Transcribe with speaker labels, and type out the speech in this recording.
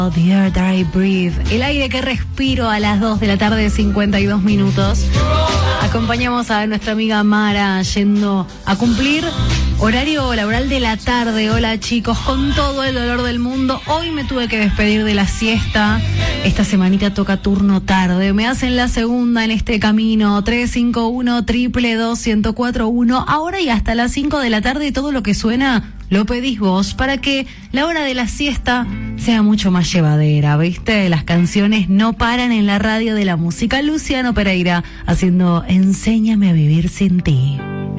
Speaker 1: The air that I breathe, el aire que respiro a las 2 de la tarde, 52 minutos. Acompañamos a nuestra amiga Mara yendo a cumplir horario laboral de la tarde. Hola chicos, con todo el dolor del mundo, hoy me tuve que despedir de la siesta. Esta semanita toca turno tarde, me hacen la segunda en este camino. 351-222-1041. Ahora y hasta las 5 de la tarde todo lo que suena lo pedís vos para que la hora de la siesta sea mucho más llevadera, ¿viste? Las canciones no paran en la radio de la música. Luciano Pereira haciendo Enséñame a vivir sin ti.